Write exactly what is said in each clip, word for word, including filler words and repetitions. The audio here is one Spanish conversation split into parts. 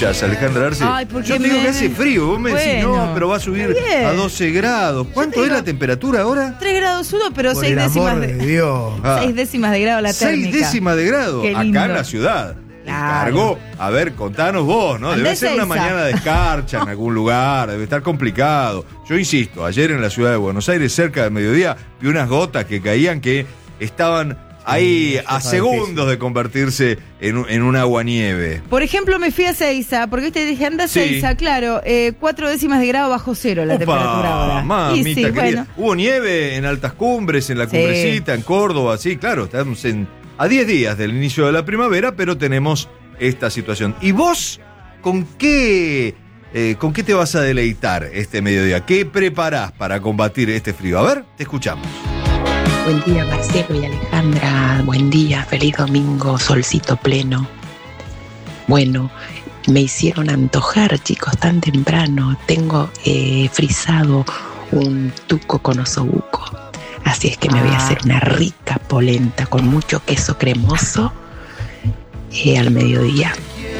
escuchás, Alejandra Arce? Ay, porque yo te digo me- que hace frío. Vos me decís, Bueno, no, pero va a subir está bien. a doce grados. ¿Cuánto es digo- la temperatura ahora? tres grados uno, pero Por seis el décimas amor de, de Dios. Ah. seis décimas de grado la térmica. Seis décimas de grado. Qué Acá lindo. en la ciudad. Claro. Cargó. A ver, contanos vos, ¿no? Debe Andá ser una Ezeiza. mañana de escarcha en algún lugar, debe estar complicado. Yo insisto, ayer en la ciudad de Buenos Aires, cerca del mediodía, vi unas gotas que caían que estaban ahí eso a está segundos difícil. de convertirse en, un- en un aguanieve. Por ejemplo, me fui a Seiza, porque viste, dije, anda a Sí. Seiza, claro, eh, cuatro décimas de grado bajo cero la temperatura ahora. Mamita y sí, querida. bueno. Hubo nieve en altas cumbres, en la Sí. cumbrecita, en Córdoba, sí, claro, estamos en, a diez días del inicio de la primavera, pero tenemos esta situación. ¿Y vos con qué, eh, con qué te vas a deleitar este mediodía? ¿Qué preparás para combatir este frío? A ver, te escuchamos. Buen día, Marcelo y Alejandra. Buen día, feliz domingo, solcito pleno. Bueno, me hicieron antojar, chicos, tan temprano. Tengo eh, frisado un tuco con osobuco. Así es que me voy a Ah. hacer una rica polenta con mucho queso cremoso eh, al mediodía.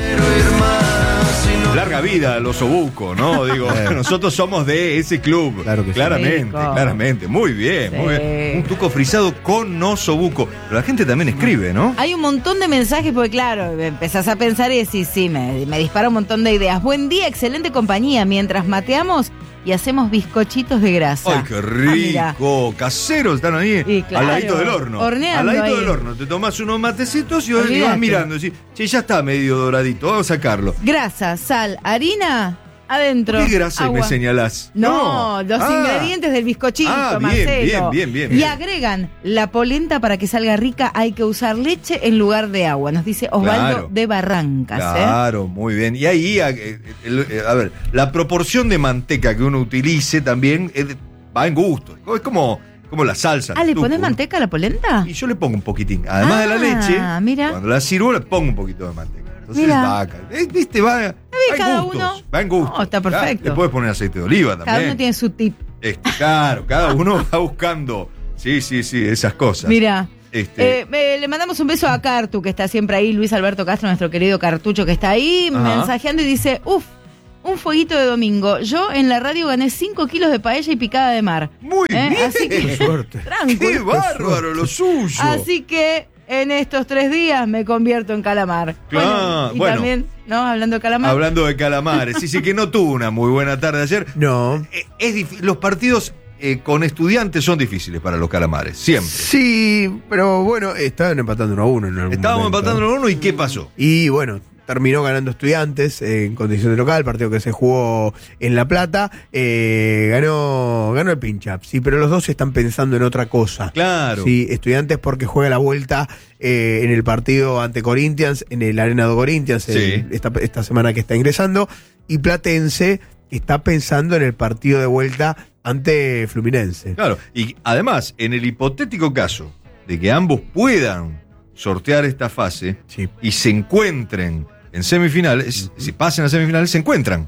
Larga vida al osobuco, ¿no? Digo, nosotros somos de ese club. Claro que sí. claramente, Rico. claramente. Muy bien, muy Sí. bien. Un tuco frisado con osobuco. Pero la gente también escribe, ¿no? Hay un montón de mensajes, porque claro, empezás a pensar y decís, sí, me, me dispara un montón de ideas. Buen día, excelente compañía, mientras mateamos y hacemos bizcochitos de grasa. ¡Ay, qué Ah, mira. rico! Caseros están ahí, Y claro, al ladito del horno. horneando Al ladito ahí. del horno. Te tomás unos matecitos y, y vas Olvídate. mirando. Y decís, che, ya está medio doradito, vamos a sacarlo. Grasa, sal, harina, adentro. ¿Qué grasa agua. me señalás? No, los Ah. ingredientes del bizcochito, Ah, bien, Marcelo. bien, bien, bien, Y bien. agregan la polenta para que salga rica, hay que usar leche en lugar de agua, nos dice Osvaldo Claro. de Barrancas. ¿eh? Claro, muy bien. Y ahí, a, eh, el- eh, a ver, la proporción de manteca que uno utilice también eh, va en gusto. Es como, como la salsa. Ah, ¿le tuco, pones ¿no? manteca a la polenta? Y yo le pongo un poquitín. Además de la Ah, leche, mira. cuando la sirvo le pongo un poquito de manteca. Entonces Mira. va, eh, viste, va, va en cada gustos. uno. Va en gustos. No, está perfecto. Claro, le puedes poner aceite de oliva también. Cada uno tiene su tip. Este, claro, cada uno va buscando. Sí, sí, sí, esas cosas. Mira. Este, Eh, eh, le mandamos un beso a Cartu, que está siempre ahí, Luis Alberto Castro, nuestro querido Cartucho, que está ahí Ajá. mensajeando y dice, uff, un fueguito de domingo. Yo en la radio gané cinco kilos de paella y picada de mar. muy ¿Eh? bien. Así que, Qué suerte. ¡Qué tranquilo. bárbaro lo suyo! Así que en estos tres días me convierto en calamar. Claro, y bueno. también, ¿no? Hablando de calamar. Hablando de calamares. Sí, sí, que no tuvo una muy buena tarde ayer. No. Eh, Es difí- los partidos eh, con estudiantes son difíciles para los calamares, siempre. Sí, pero bueno, estaban empatando uno a uno en algún Estábamos momento. empatando uno y ¿qué pasó? Y bueno, terminó ganando Estudiantes eh, en condición de local, partido que se jugó en La Plata. Eh, ganó, ganó el Pinchap, sí, pero los dos están pensando en otra cosa. Claro. Sí, Estudiantes porque juega la vuelta eh, en el partido ante Corinthians, en el Arena de Corinthians, Sí. el- esta, esta semana que está ingresando. Y Platense está pensando en el partido de vuelta ante Fluminense. Claro, y además, en el hipotético caso de que ambos puedan sortear esta fase Sí. y se encuentren en semifinales, si pasen a semifinales, se encuentran.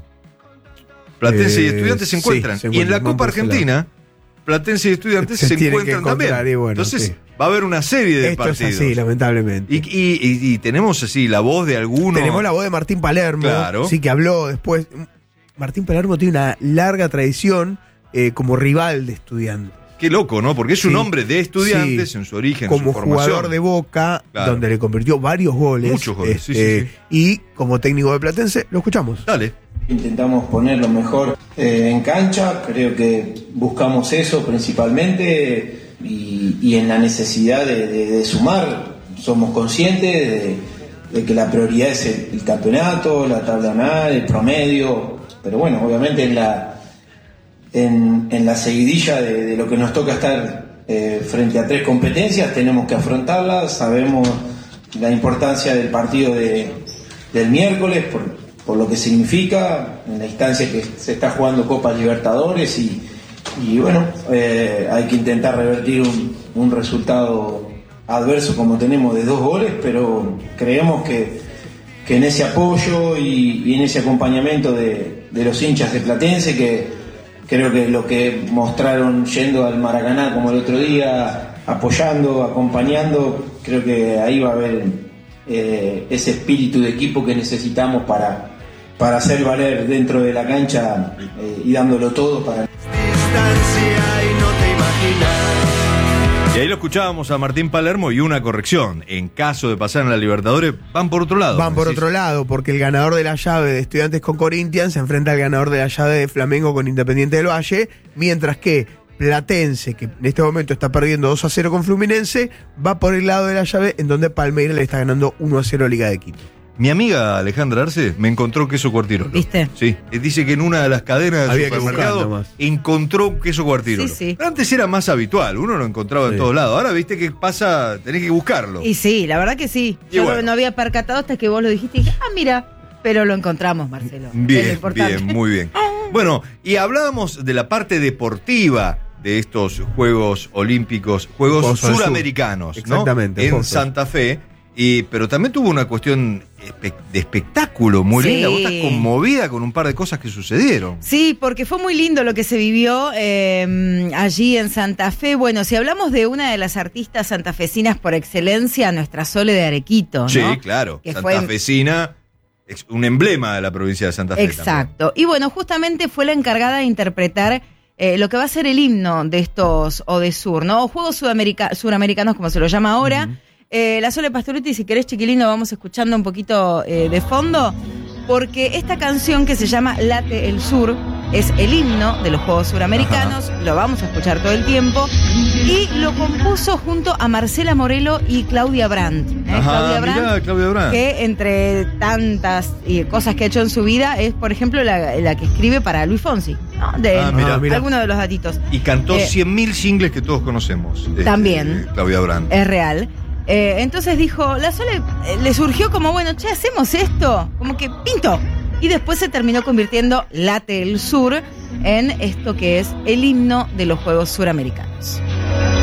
Platense y Eh, Estudiantes se sí, encuentran. se y en la encuentran, Copa van por ese Argentina, Platense y Estudiantes Se se, tienen que encuentran encontrar, también. y bueno, Entonces, sí. va a haber una serie de Esto partidos. es así, lamentablemente. Y, y- y- y tenemos así la voz de alguno. Tenemos la voz de Martín Palermo, Claro. sí, que habló después. Martín Palermo tiene una larga tradición eh, como rival de Estudiantes. Qué loco, ¿no? Porque es un Sí. hombre de Estudiantes Sí. en su origen, Como en su formación. jugador de Boca, Claro. donde le convirtió varios goles. Muchos goles, sí, este, sí, sí. Y como técnico de Platense, lo escuchamos. Dale. Intentamos poner lo mejor eh, en cancha, creo que buscamos eso principalmente y, y en la necesidad de, de- de sumar, somos conscientes de, de que la prioridad es el, el campeonato, la tabla anual, el promedio, pero bueno, obviamente en la, en, en la seguidilla de, de lo que nos toca estar eh, frente a tres competencias, tenemos que afrontarlas, sabemos la importancia del partido de, del miércoles, por, por lo que significa, en la instancia que se está jugando Copa Libertadores y, y bueno, eh, hay que intentar revertir un, un resultado adverso como tenemos de dos goles, pero creemos que, que en ese apoyo y, y en ese acompañamiento de, de los hinchas de Platense, que creo que lo que mostraron yendo al Maracaná como el otro día, apoyando, acompañando, creo que ahí va a haber eh, ese espíritu de equipo que necesitamos para, para hacer valer dentro de la cancha eh, y dándolo todo para... Y ahí lo escuchábamos a Martín Palermo y una corrección. En caso de pasar en la Libertadores, van por otro lado. Van por otro lado, porque el ganador de la llave de Estudiantes con Corinthians se enfrenta al ganador de la llave de Flamengo con Independiente del Valle, mientras que Platense, que en este momento está perdiendo dos a cero con Fluminense, va por el lado de la llave en donde Palmeiras le está ganando uno a cero a Liga de Quito. Mi amiga Alejandra Arce me encontró queso Cuartirolo. ¿Viste? Sí. Dice que en una de las cadenas de Había que supermercado buscarlo más. encontró un queso Cuartirolo. Sí, sí. Pero antes era más habitual, uno lo encontraba Sí. en todos lados. Ahora viste que pasa, tenés que buscarlo. Y sí, la verdad que sí. Y Yo bueno. no había percatado hasta que vos lo dijiste y dije, ah, mira, pero lo encontramos, Marcelo. Es lo Bien, importante. bien, muy bien. Bueno, y hablábamos de la parte deportiva de estos Juegos Olímpicos, Juegos Juegos al Suramericanos, Sur. ¿no? Exactamente, En justo. Santa Fe. Y, pero también tuvo una cuestión espe- de espectáculo muy Sí. linda. Vos estás conmovida con un par de cosas que sucedieron. Sí, porque fue muy lindo lo que se vivió eh, allí en Santa Fe. Bueno, si hablamos de una de las artistas santafesinas por excelencia, nuestra Sole de Arequito, ¿no? Sí, claro. Que fue- Santafesina, es un emblema de la provincia de Santa Fe. Exacto. Y bueno, justamente fue la encargada de interpretar eh, lo que va a ser el himno de estos Odesur, ¿no? O Juegos Sudamerica- Suramericanos, como se lo llama ahora. Ujú. Eh, la Sole Pastoruti, si querés, chiquilino, vamos escuchando un poquito eh, de fondo, porque esta canción que se llama Late el Sur es el himno de los Juegos Suramericanos, lo vamos a escuchar todo el tiempo, y lo compuso junto a Marcela Morelo y Claudia Brandt. ¿eh? Ajá, Claudia Brandt, mirá, Claudia Brandt. que entre tantas eh, cosas que ha hecho en su vida es, por ejemplo, la, la que escribe para Luis Fonsi, ¿no? De Ah, mirá. mirá. algunos de los datitos. Y cantó Eh, cien mil singles que todos conocemos. este, También. Claudia Brandt. Es real. Eh, entonces dijo, la Sole eh, le surgió como, bueno, che, hacemos esto, como que pinto. Y después se terminó convirtiendo Late el Sur en esto que es el himno de los Juegos Suramericanos.